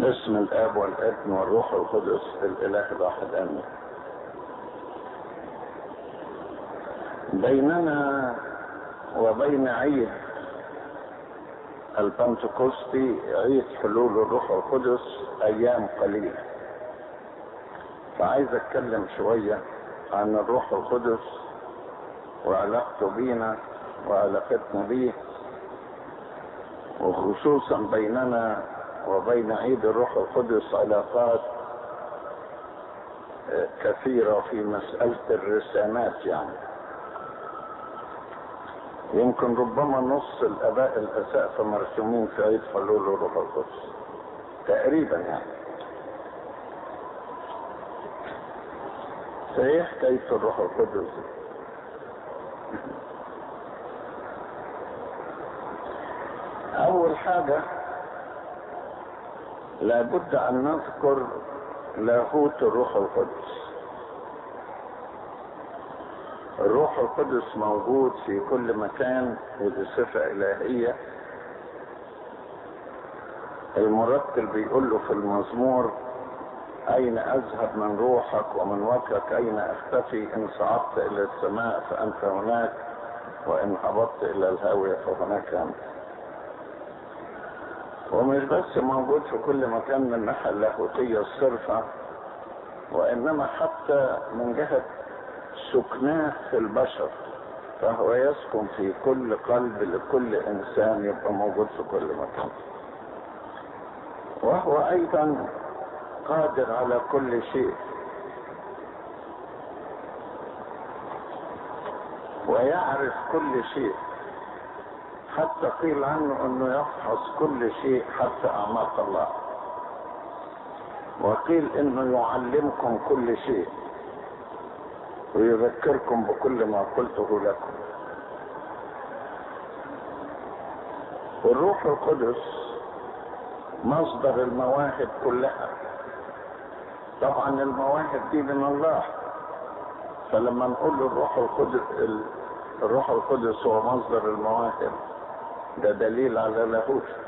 باسم الاب والابن والروح القدس الاله الواحد امين. بيننا وبين عيد البنتكوستي عيد حلول الروح القدس ايام قليله، فعايز اتكلم شويه عن الروح القدس وعلاقته بينا وعلاقتنا بيه، وخصوصا بيننا وبين عيد الروح القدس علاقات كثيرة في مسألة الرسامات. يعني يمكن ربما نص الآباء الأسقفة مرسومين في عيد حلول الروح القدس تقريبا. يعني فايه حكاية الروح القدس؟ أول حاجة لابد أن نذكر لاهوت الروح القدس. الروح القدس موجود في كل مكان ودي صفة إلهية. المرتل بيقول له في المزمور: أين أذهب من روحك ومن وجهك أين أختفي؟ إن صعدت إلى السماء فأنت هناك، وإن هبطت إلى الهاوية فهناك أنت. ومش بس موجود في كل مكان من الناحية اللاهوتية الصرفة، وإنما حتى من جهة سكناه في البشر، فهو يسكن في كل قلب لكل إنسان، يبقى موجود في كل مكان. وهو أيضا قادر على كل شيء، ويعرف كل شيء، حتى قيل عنه انه يفحص كل شيء حتى اعماق الله، وقيل انه يعلمكم كل شيء ويذكركم بكل ما قلته لكم. والروح القدس مصدر المواهب كلها. طبعا المواهب دي من الله، فلما نقول الروح القدس هو مصدر المواهب، ده دليل على لاهوته.